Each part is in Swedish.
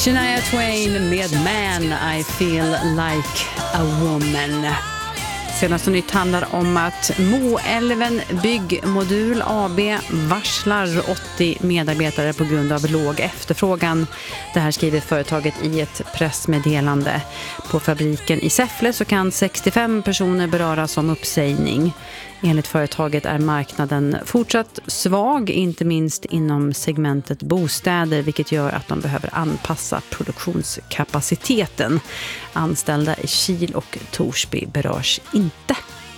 Shania Twain med Man, I Feel Like a Woman. Senaste nytt handlar om att Moälven Byggmodul AB varslar 80 medarbetare på grund av låg efterfrågan. Det här skriver företaget i ett pressmeddelande. På fabriken i Säffle så kan 65 personer beröras om uppsägning. Enligt företaget är marknaden fortsatt svag, inte minst inom segmentet bostäder, vilket gör att de behöver anpassa produktionskapaciteten. Anställda i Kil och Torsby berörs inte.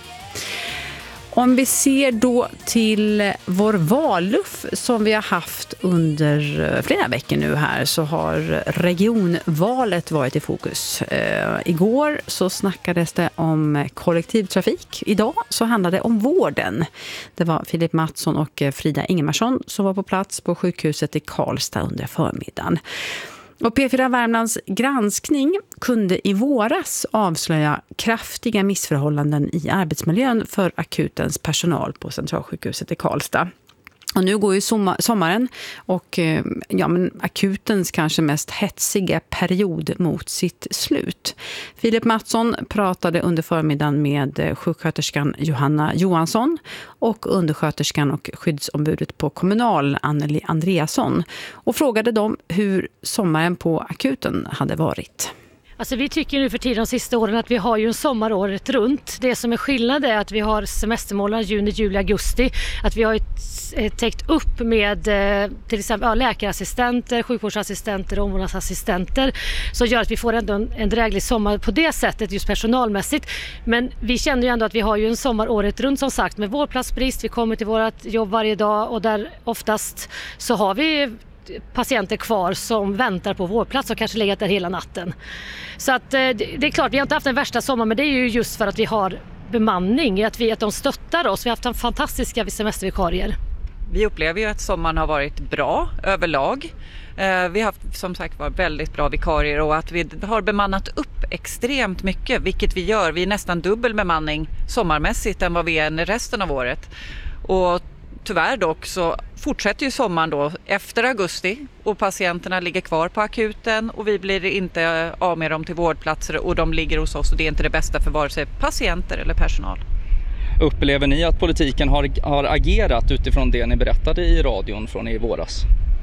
Om vi ser då till vår valluff som vi har haft under flera veckor nu här, så har regionvalet varit i fokus. Igår så snackades det om kollektivtrafik. Idag så handlade det om vården. Det var Filip Mattsson och Frida Ingemarsson som var på plats på sjukhuset i Karlstad under förmiddagen. Och P4 Värmlands granskning kunde i våras avslöja kraftiga missförhållanden i arbetsmiljön för akutens personal på Centralsjukhuset i Karlstad. Och nu går ju sommaren och akutens kanske mest hetsiga period mot sitt slut. Filip Mattsson pratade under förmiddagen med sjuksköterskan Johanna Johansson och undersköterskan och skyddsombudet på Kommunal Anneli Andreasson och frågade dem hur sommaren på akuten hade varit. Alltså vi tycker nu för tiden de sista åren att vi har ju en sommar året runt. Det som är skillnad är att vi har semestermånader juni, juli, augusti. Att vi har täckt upp med till exempel läkarassistenter, sjukvårdsassistenter och omvårdnadsassistenter. Så gör att vi får ändå en dräglig sommar på det sättet just personalmässigt. Men vi känner ju ändå att vi har ju en sommar året runt som sagt med vårdplatsbrist. Vi kommer till vårt jobb varje dag och där oftast så har vi patienter kvar som väntar på vårdplats och kanske legat där hela natten. Så att det är klart, vi har inte haft den värsta sommaren, men det är ju just för att vi har bemanning, att de stöttar oss. Vi har haft en fantastiska semestervikarier. Vi upplever ju att sommaren har varit bra överlag. Vi har haft som sagt varit väldigt bra vikarier och att vi har bemannat upp extremt mycket, vilket vi gör. Vi är nästan dubbel bemanning sommarmässigt än vad vi är resten av året. Och tyvärr dock så fortsätter ju sommaren då efter augusti och patienterna ligger kvar på akuten och vi blir inte av med dem till vårdplatser och de ligger hos oss och det är inte det bästa för vare sig patienter eller personal. Upplever ni att politiken har agerat utifrån det ni berättade i radion från i våras?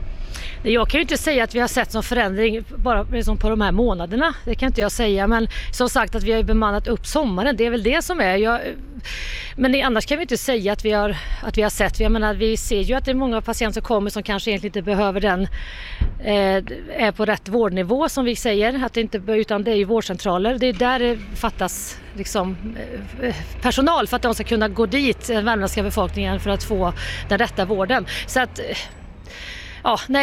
Jag kan ju inte säga att vi har sett någon förändring bara liksom på de här månaderna. Det kan inte jag säga. Men som sagt att vi har bemannat upp sommaren. Det är väl det som är. Men annars kan vi inte säga att vi har sett. Jag menar, vi ser ju att det är många patienter som kommer som kanske egentligen inte behöver den. Är på rätt vårdnivå som vi säger. Att det inte, utan det är ju vårdcentraler. Det är där det fattas liksom, personal för att de ska kunna gå dit, den värmländska befolkningen, för att få den rätta vården. Så att... det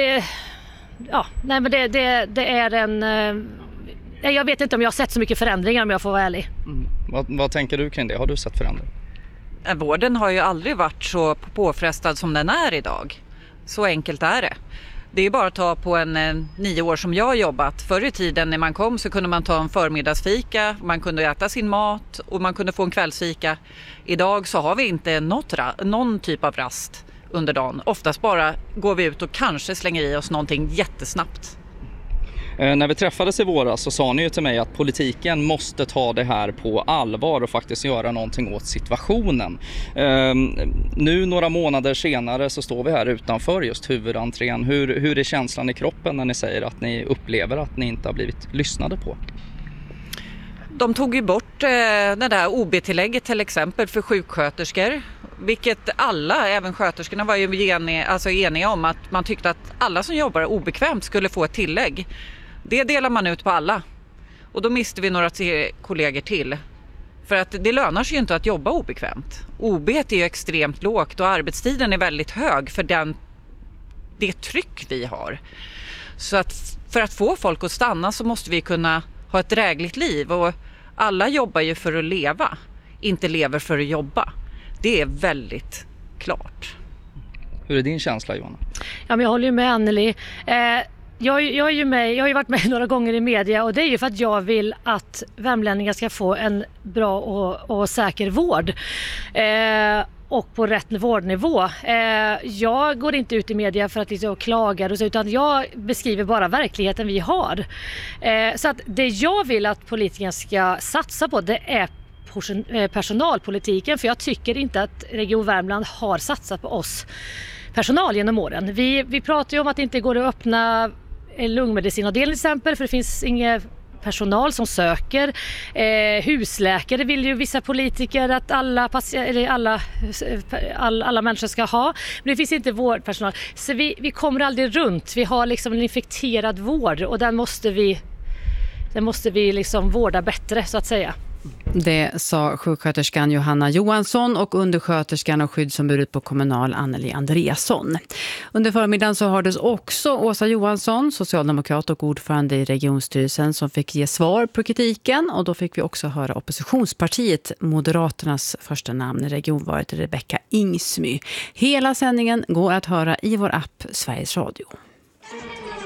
är en... Jag vet inte om jag har sett så mycket förändringar om jag får vara ärlig. Vad tänker du kring det? Har du sett förändringar? Vården har ju aldrig varit så påfrestad som den är idag. Så enkelt är det. Det är bara att ta på 9 år som jag har jobbat. Förr i tiden när man kom så kunde man ta en förmiddagsfika, man kunde äta sin mat och man kunde få en kvällsfika. Idag så har vi inte någon typ av rast under dagen. Oftast bara går vi ut och kanske slänger i oss någonting jättesnabbt. När vi träffades i våras så sa ni ju till mig att politiken måste ta det här på allvar och faktiskt göra någonting åt situationen. Nu några månader senare så står vi här utanför just huvudentrén. Hur är känslan i kroppen när ni säger att ni upplever att ni inte har blivit lyssnade på? De tog ju bort det där OB-tillägget till exempel för sjuksköterskor. Vilket alla, även sköterskorna, var ju eniga om att man tyckte att alla som jobbar obekvämt skulle få ett tillägg. Det delar man ut på alla. Och då miste vi några kollegor till. För att det lönar sig ju inte att jobba obekvämt. OB är ju extremt lågt och arbetstiden är väldigt hög för det tryck vi har. Så att för att få folk att stanna så måste vi kunna ha ett drägligt liv. Och alla jobbar ju för att leva, inte lever för att jobba. Det är väldigt klart. Hur är din känsla, Johanna? Ja, men jag håller ju med Anneli. Jag har ju varit med några gånger i media och det är ju för att jag vill att värmlänningar ska få en bra och säker vård. och på rätt vårdnivå. Jag går inte ut i media för att liksom klaga och så, utan jag beskriver bara verkligheten vi har. Så att det jag vill att politikerna ska satsa på, det är personalpolitiken, för jag tycker inte att Region Värmland har satsat på oss personal genom åren. Vi pratar ju om att det inte går att öppna en lungmedicinavdelning till exempel, för det finns ingen personal som söker. Husläkare vill ju vissa politiker att alla människor ska ha. Men det finns inte vårdpersonal. Så vi kommer aldrig runt. Vi har liksom en infekterad vård och den måste vi liksom vårda bättre, så att säga. Det sa sjuksköterskan Johanna Johansson och undersköterskan och skyddsombudet på Kommunal Anneli Andreasson. Under förmiddagen så hördes också Åsa Johansson, socialdemokrat och ordförande i regionstyrelsen, som fick ge svar på kritiken, och då fick vi också höra oppositionspartiet Moderaternas första namn i regionvalet, Rebecka Ingsmy. Hela sändningen går att höra i vår app Sveriges Radio.